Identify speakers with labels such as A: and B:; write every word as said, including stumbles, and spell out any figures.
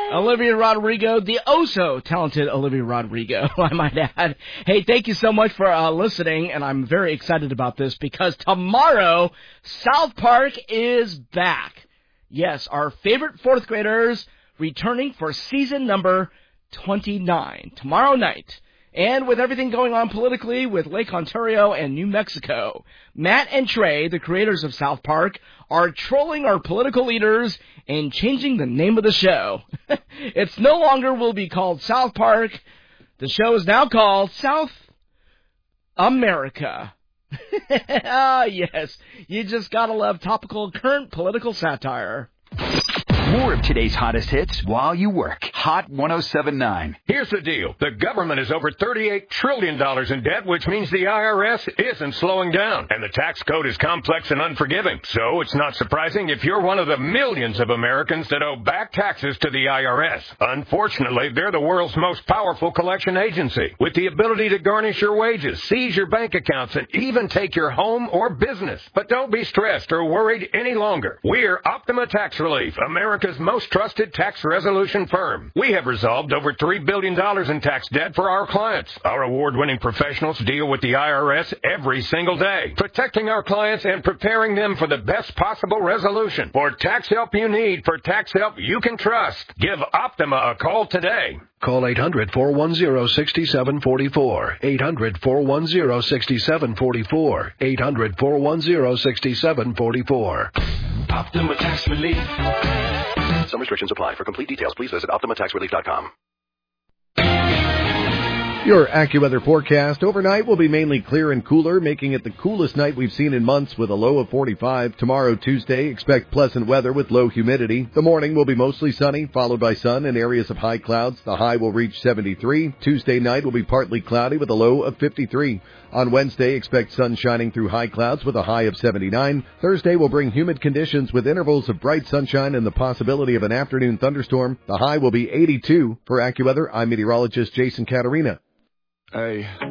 A: Olivia Rodrigo, the oh-so talented Olivia Rodrigo, I might add. Hey, thank you so much for uh, listening, and I'm very excited about this because tomorrow, South Park is back. Yes, our favorite fourth graders returning for season number twenty-nine, tomorrow night. And with everything going on politically with Lake Ontario and New Mexico, Matt and Trey, the creators of South Park, are trolling our political leaders and changing the name of the show. It's no longer will be called South Park. The show is now called South America. Ah, yes. You just gotta love topical current political satire.
B: More of today's hottest hits while you work. Hot one oh seven point nine.
C: Here's the deal. The government is over thirty-eight trillion dollars in debt, which means the I R S isn't slowing down. And the tax code is complex and unforgiving. So it's not surprising if you're one of the millions of Americans that owe back taxes to the I R S. Unfortunately, they're the world's most powerful collection agency, with the ability to garnish your wages, seize your bank accounts, and even take your home or business. But don't be stressed or worried any longer. We're Optima Tax Relief, America's most trusted tax resolution firm. We have resolved over three billion dollars in tax debt for our clients. Our award-winning professionals deal with the I R S every single day, protecting our clients and preparing them for the best possible resolution. For tax help you need, for tax help you can trust, give Optima a call today.
D: Call eight hundred, four one zero, six seven four four. eight hundred, four one zero, six seven four four. eight hundred, four one zero, six seven four four.
E: Optima Tax Relief.
D: Some restrictions apply. For complete details, please visit optima tax relief dot com.
F: Your AccuWeather forecast. Overnight will be mainly clear and cooler, making it the coolest night we've seen in months with a low of forty-five. Tomorrow, Tuesday, expect pleasant weather with low humidity. The morning will be mostly sunny, followed by sun and areas of high clouds. The high will reach seventy-three. Tuesday night will be partly cloudy with a low of fifty-three. On Wednesday, expect sun shining through high clouds with a high of seventy-nine. Thursday will bring humid conditions with intervals of bright sunshine and the possibility of an afternoon thunderstorm. The high will be eighty-two. For AccuWeather, I'm meteorologist Jason Caterina.
G: Hey.